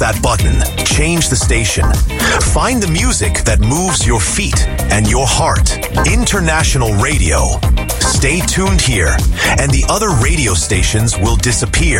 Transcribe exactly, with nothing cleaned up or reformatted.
that button. Change the station. Find the music that moves your feet and your heart. International Radio. Stay tuned here, and the other radio stations will disappear.